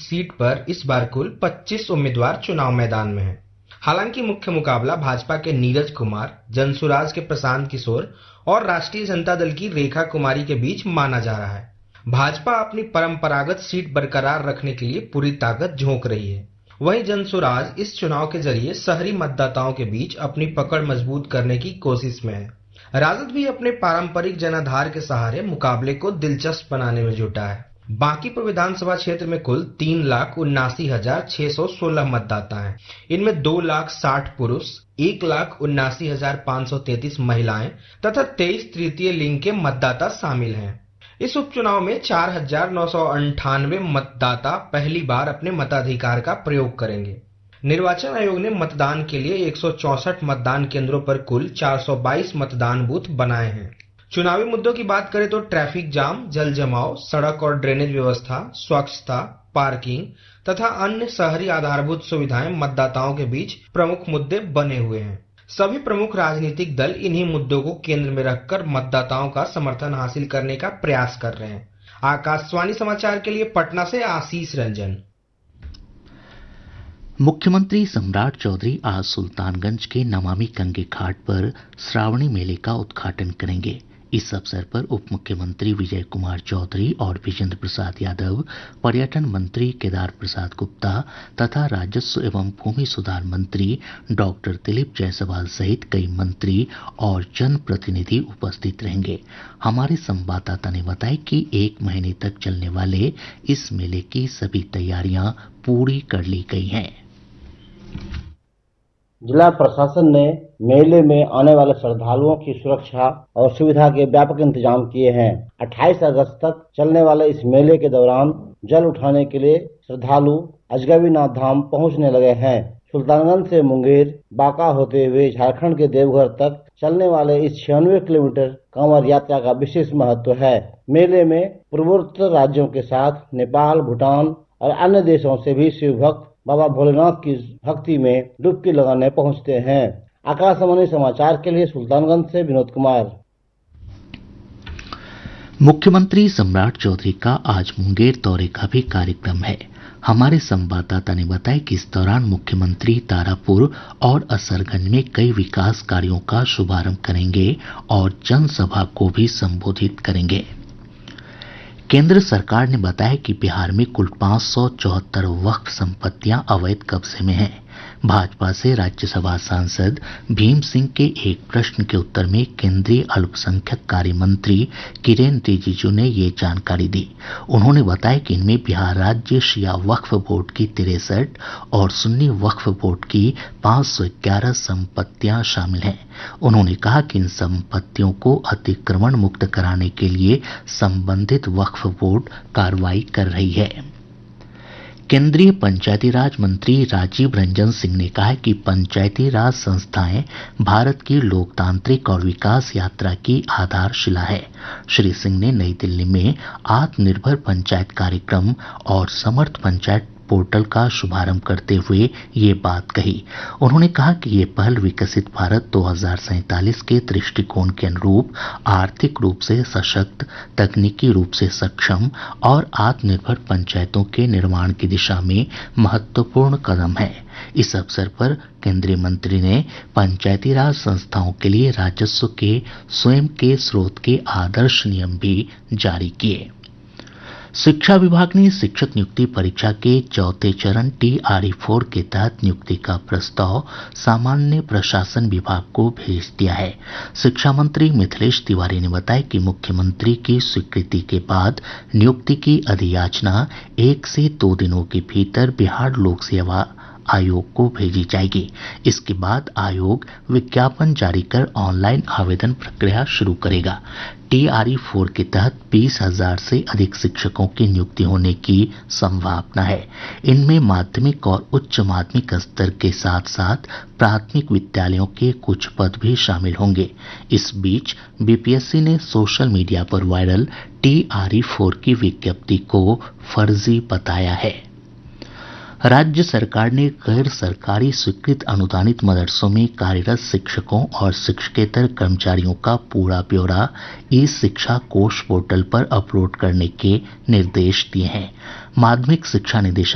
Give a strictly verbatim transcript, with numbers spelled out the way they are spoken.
Seat पर इस बार कुल पच्चीस उम्मीदवार चुनाव मैदान में हैं। हालांकि मुख्य मुकाबला भाजपा के नीरज कुमार, जनसुराज के प्रशांत किशोर और राष्ट्रीय जनता दल की रेखा कुमारी के बीच माना जा रहा है। भाजपा अपनी परंपरागत सीट बरकरार रखने के लिए पूरी ताकत झोंक रही है। वहीं जनसुराज इस चुनाव के जरिए शहरी मतदाताओं के बीच अपनी पकड़ मजबूत करने की कोशिश में है। राजद भी अपने पारंपरिक जनाधार के सहारे मुकाबले को दिलचस्प बनाने में जुटा है। बांकीपुर विधानसभा क्षेत्र में कुल तीन लाख उन्नासी हजार छह सौ सोलह मतदाता हैं। इनमें दो लाख साठ पुरुष, एक लाख उन्नासी हजार पाँच सौ तैतीस महिलाएं तथा तेईस तृतीय लिंग के मतदाता शामिल हैं। इस उपचुनाव में चार हजार नौ सौ अंठानवे मतदाता पहली बार अपने मताधिकार का प्रयोग करेंगे। निर्वाचन आयोग ने मतदान के लिए एक सौ चौसठ मतदान केंद्रों पर कुल चार सौ बाईस मतदान बूथ बनाए हैं। चुनावी मुद्दों की बात करें तो ट्रैफिक जाम, जल जमाव, सड़क और ड्रेनेज व्यवस्था, स्वच्छता, पार्किंग तथा अन्य शहरी आधारभूत सुविधाएं मतदाताओं के बीच प्रमुख मुद्दे बने हुए हैं। सभी प्रमुख राजनीतिक दल इन्हीं मुद्दों को केंद्र में रखकर मतदाताओं का समर्थन हासिल करने का प्रयास कर रहे हैं। आकाशवाणी समाचार के लिए पटना से आशीष रंजन। मुख्यमंत्री सम्राट चौधरी आज सुल्तानगंज के नमामि गंगे घाट पर श्रावणी मेले का उद्घाटन करेंगे। इस अवसर पर उप मुख्यमंत्री विजय कुमार चौधरी और विजेंद्र प्रसाद यादव, पर्यटन मंत्री केदार प्रसाद गुप्ता तथा राजस्व एवं भूमि सुधार मंत्री डॉक्टर दिलीप जायसवाल सहित कई मंत्री और जनप्रतिनिधि उपस्थित रहेंगे। हमारे संवाददाता ने बताया कि एक महीने तक चलने वाले इस मेले की सभी तैयारियां पूरी कर ली गई हैं। जिला प्रशासन ने मेले में आने वाले श्रद्धालुओं की सुरक्षा और सुविधा के व्यापक इंतजाम किए हैं। अट्ठाईस अगस्त तक चलने वाले इस मेले के दौरान जल उठाने के लिए श्रद्धालु अजगबीनाथ धाम पहुंचने लगे हैं। सुल्तानगंज से मुंगेर, बांका होते हुए झारखंड के देवघर तक चलने वाले इस छियानवे किलोमीटर कांवड़ यात्रा का विशेष महत्व है। मेले में पूर्वोत्तर राज्यों के साथ नेपाल, भूटान और अन्य देशों से भी शिव भक्त बाबा भोलेनाथ की भक्ति में डुबकी लगाने पहुंचते हैं। आकाशवाणी समाचार के लिए सुल्तानगंज से विनोद कुमार। मुख्यमंत्री सम्राट चौधरी का आज मुंगेर दौरे का भी कार्यक्रम है। हमारे संवाददाता ने बताया कि इस दौरान मुख्यमंत्री तारापुर और असरगंज में कई विकास कार्यों का शुभारंभ करेंगे और जनसभा को भी संबोधित करेंगे। केंद्र सरकार ने बताया कि बिहार में कुल पाँच सौ चौहत्तर वक्फ संपत्तियां अवैध कब्जे में हैं। भाजपा से राज्यसभा सांसद भीम सिंह के एक प्रश्न के उत्तर में केंद्रीय अल्पसंख्यक कार्य मंत्री किरेन रिजिजू ने ये जानकारी दी। उन्होंने बताया कि इनमें बिहार राज्य शिया वक्फ बोर्ड की तिरसठ और सुन्नी वक्फ बोर्ड की पाँच सौ ग्यारह संपत्तियां शामिल हैं। उन्होंने कहा कि इन संपत्तियों को अतिक्रमण मुक्त कराने के लिए संबंधित वक्फ बोर्ड कार्रवाई कर रही है। केंद्रीय पंचायती राज मंत्री राजीव रंजन सिंह ने कहा है कि पंचायती राज संस्थाएं भारत की लोकतांत्रिक और विकास यात्रा की आधारशिला है। श्री सिंह ने नई दिल्ली में आत्मनिर्भर पंचायत कार्यक्रम और समर्थ पंचायत पोर्टल का शुभारंभ करते हुए ये बात कही। उन्होंने कहा कि ये पहल विकसित भारत दो हज़ार सैंतालीस के दृष्टिकोण के अनुरूप आर्थिक रूप से सशक्त, तकनीकी रूप से सक्षम और आत्मनिर्भर पंचायतों के निर्माण की दिशा में महत्वपूर्ण कदम है। इस अवसर पर केंद्रीय मंत्री ने पंचायती राज संस्थाओं के लिए राजस्व के स्वयं के स्रोत के आदर्श नियम भी जारी किए। शिक्षा विभाग ने शिक्षक नियुक्ति परीक्षा के चौथे चरण टी आर ई फोर के तहत नियुक्ति का प्रस्ताव सामान्य प्रशासन विभाग को भेज दिया है। शिक्षा मंत्री मिथिलेश तिवारी ने बताया कि मुख्यमंत्री की स्वीकृति के बाद नियुक्ति की अधियाचना एक से दो दिनों के भीतर बिहार लोक सेवा आयोग को भेजी जाएगी। इसके बाद आयोग विज्ञापन जारी कर ऑनलाइन आवेदन प्रक्रिया शुरू करेगा। टी आर ई फोर के तहत बीस हजार से अधिक शिक्षकों की नियुक्ति होने की संभावना है। इनमें माध्यमिक और उच्च माध्यमिक स्तर के साथ साथ प्राथमिक विद्यालयों के कुछ पद भी शामिल होंगे। इस बीच बी पी एस सी ने सोशल मीडिया पर viral T R E four की विज्ञप्ति को फर्जी बताया है। राज्य सरकार ने गैर सरकारी स्वीकृत अनुदानित मदरसों में कार्यरत शिक्षकों और शिक्षकेतर कर्मचारियों का पूरा ब्यौरा ई शिक्षा कोष पोर्टल पर अपलोड करने के निर्देश दिए हैं। माध्यमिक शिक्षा निदेशालय